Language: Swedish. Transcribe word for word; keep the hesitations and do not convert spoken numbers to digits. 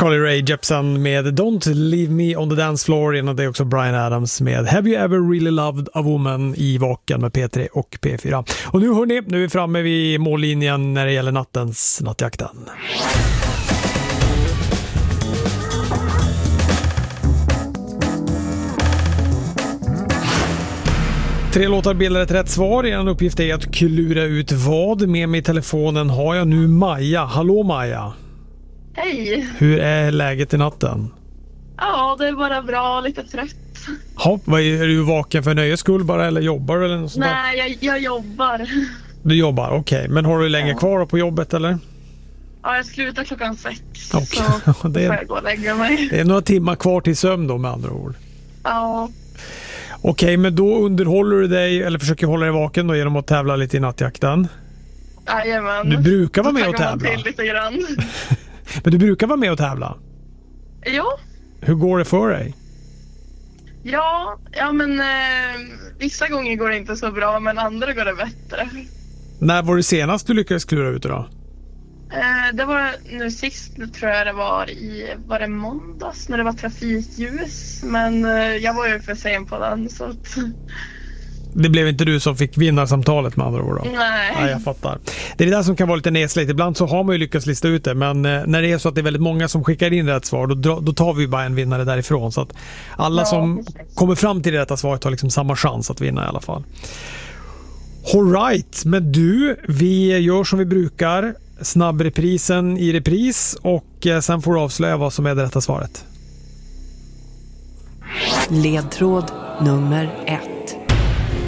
Carly Rae Jepsen med Don't Leave Me on the Dance Floor. Innan det är också Bryan Adams med Have You Ever Really Loved a Woman i Vaken med P tre och P fyra. Och nu hörni, nu är vi framme vid mållinjen när det gäller nattens nattjakten. Tre låtar bildar ett rätt svar. En uppgift är att klura ut vad. Med mig i telefonen har jag nu Maja. Hallå Maja. Hej. Hur är läget i natten? Ja, det är bara bra, lite trött. Ja, vad är, är du vaken för nöjes skull bara eller jobbar eller något sånt där? Nej, jag, jag jobbar. Du jobbar, okej. Okay. Men har du länge ja. kvar på jobbet eller? Ja, jag slutar klockan sex. Okay. Så det är, får jag gå och lägga mig. Det är några timmar kvar till sömn då med andra ord. Ja. Okej, okay, men då underhåller du dig eller försöker hålla dig vaken då genom att tävla lite i nattjakten? Jajamän. Du brukar vara med och tävla? Till lite grann. Men du brukar vara med och tävla? Ja. Hur går det för dig? Ja, ja men eh, vissa gånger går det inte så bra, men andra går det bättre. När var det senast du lyckades klura ut det då? Eh, det var nu sist, tror jag det var i, var det måndags när det var trafikljus. Men eh, jag var ju för sen på den så att... Det blev inte du som fick vinnarsamtalet med andra ord då? Nej. Nej, jag fattar. Det är det där som kan vara lite nesligt. Ibland så har man ju lyckats lista ut det, men eh, när det är så att det är väldigt många som skickar in rätt svar, då, då tar vi bara en vinnare därifrån. Så att alla ja, som precis. kommer fram till det rätta svaret har liksom samma chans att vinna i alla fall. All right, men du, vi gör som vi brukar. Snabbreprisen i repris och eh, sen får du avslöja vad som är det rätta svaret. Ledtråd nummer ett.